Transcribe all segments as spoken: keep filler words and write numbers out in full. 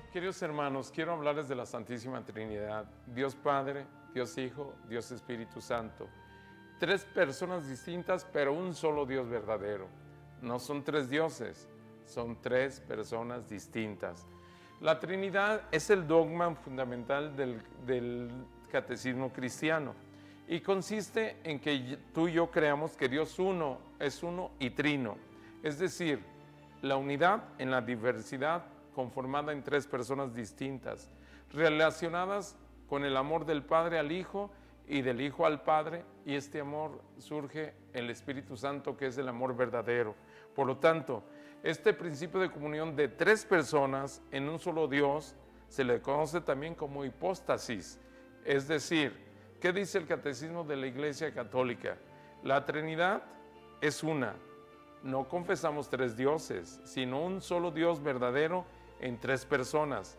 Queridos hermanos, quiero hablarles de la Santísima Trinidad, Dios Padre, Dios Hijo, Dios Espíritu Santo. Tres personas distintas, pero un solo Dios verdadero. No son tres dioses, son tres personas distintas. La Trinidad es el dogma fundamental del, del catecismo cristiano y consiste en que tú y yo creamos que Dios uno es uno y trino, es decir, la unidad en la diversidad conformada en tres personas distintas, relacionadas con el amor del Padre al Hijo y del Hijo al Padre, y este amor surge en el Espíritu Santo, que es el amor verdadero. Por lo tanto, este principio de comunión de tres personas en un solo Dios se le conoce también como hipóstasis, es decir, ¿qué dice el Catecismo de la Iglesia Católica? La Trinidad es una. No confesamos tres dioses, sino un solo Dios verdadero en tres personas.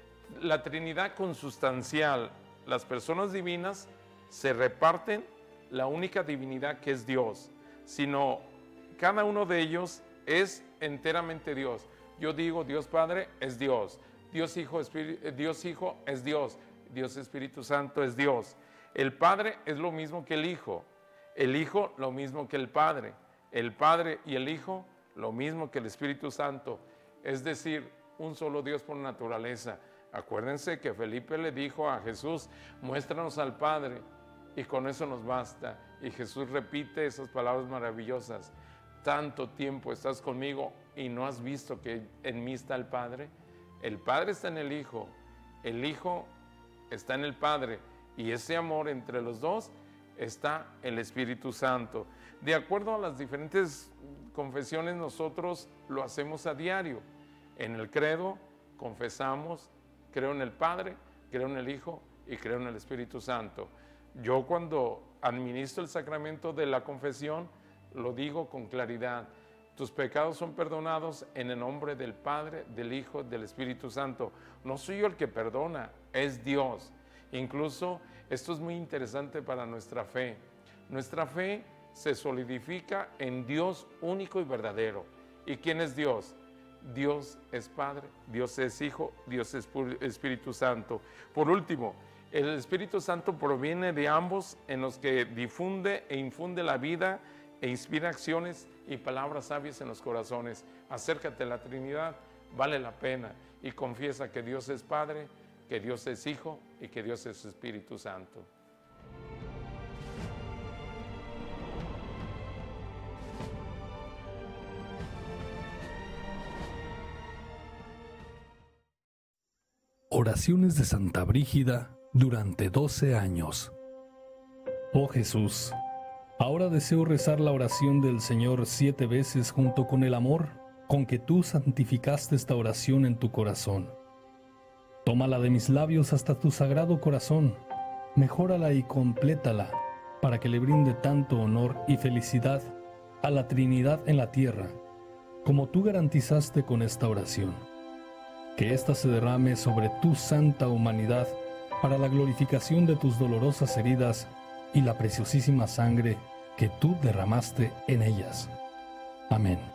La Trinidad consustancial, las personas divinas se reparten la única divinidad que es Dios, sino cada uno de ellos es enteramente Dios. Yo digo Dios Padre es Dios, Dios Hijo, Espíritu, Dios Hijo es Dios, Dios Espíritu Santo es Dios. El Padre es lo mismo que el Hijo, el Hijo lo mismo que el Padre, el Padre y el Hijo lo mismo que el Espíritu Santo, es decir, un solo Dios por naturaleza. Acuérdense que Felipe le dijo a Jesús, muéstranos al Padre y con eso nos basta. Y Jesús repite esas palabras maravillosas, tanto tiempo estás conmigo y no has visto que en mí está el Padre. El Padre está en el Hijo, el Hijo está en el Padre y ese amor entre los dos está el Espíritu Santo. De acuerdo a las diferentes confesiones, nosotros lo hacemos a diario. En el credo confesamos, creo en el Padre, creo en el Hijo y creo en el Espíritu Santo. Yo cuando administro el sacramento de la confesión, lo digo con claridad. Tus pecados son perdonados en el nombre del Padre, del Hijo, del Espíritu Santo. No soy yo el que perdona, es Dios. Incluso esto es muy interesante para nuestra fe. Nuestra fe se solidifica en Dios único y verdadero. ¿Y quién es Dios? Dios es Padre, Dios es Hijo, Dios es Espíritu Santo. Por último, el Espíritu Santo proviene de ambos, en los que difunde e infunde la vida e inspira acciones y palabras sabias en los corazones. Acércate a la Trinidad, vale la pena, y confiesa que Dios es Padre, que Dios es Hijo y que Dios es Espíritu Santo. Oraciones de Santa Brígida durante doce años. Oh Jesús, ahora deseo rezar la oración del Señor siete veces junto con el amor con que tú santificaste esta oración en tu corazón. Tómala de mis labios hasta tu sagrado corazón, mejórala y complétala para que le brinde tanto honor y felicidad a la Trinidad en la tierra, como tú garantizaste con esta oración. Que ésta se derrame sobre tu santa humanidad para la glorificación de tus dolorosas heridas y la preciosísima sangre que tú derramaste en ellas. Amén.